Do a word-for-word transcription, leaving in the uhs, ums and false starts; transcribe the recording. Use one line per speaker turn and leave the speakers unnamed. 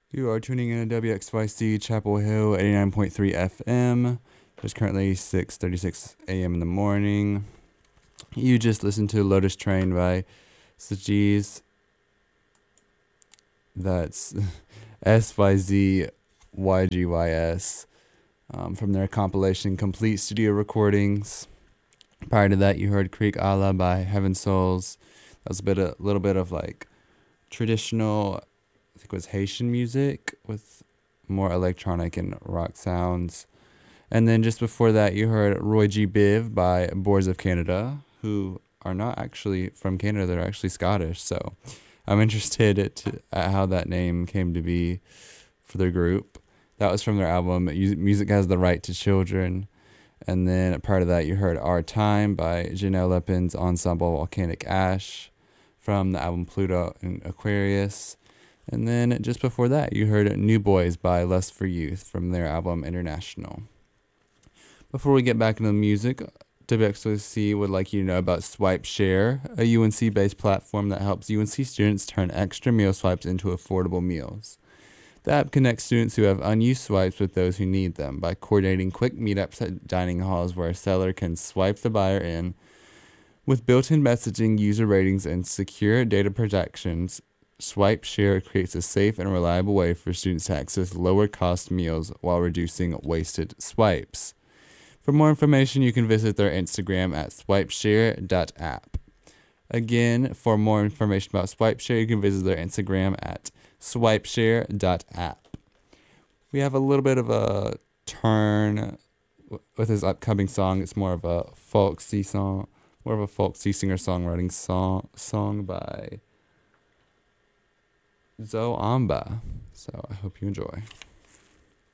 You are tuning in to W X Y C Chapel Hill eighty-nine point three F M. It's currently six thirty-six a m in the morning. You just listened to Lotus Train by Syzygy. That's S Y Z Y G Y S um, from their compilation Complete Studio Recordings. Prior to that, you heard Creek Allah by Heaven Souls. That was a bit, a little bit of like traditional, I think it was Haitian music with more electronic and rock sounds. And then just before that, you heard Roy G. Biv by Boards of Canada, who are not actually from Canada. They're actually Scottish. So I'm interested at, at how that name came to be for their group. That was from their album Music Has the Right to Children. And then prior to that, you heard Our Time by Janelle Lepin's Ensemble Volcanic Ash from the album Pluto and Aquarius. And then just before that, you heard New Boys by Lust for Youth from their album International. Before we get back into the music, W X Y C would like you to know about Swipe Share, a U N C-based platform that helps U N C students turn extra meal swipes into affordable meals. The app connects students who have unused swipes with those who need them by coordinating quick meetups at dining halls where a seller can swipe the buyer in. With built-in messaging, user ratings, and secure data protections, Swipe Share creates a safe and reliable way for students to access lower-cost meals while reducing wasted swipes. For more information, you can visit their Instagram at swipe share dot app. Again, for more information about Swipe Share, you can visit their Instagram at swipe share dot app. We have a little bit of a turn with his upcoming song. It's more of a folksy song, more of a folksy singer-songwriting song, song by Zoe Amba. So I hope you enjoy.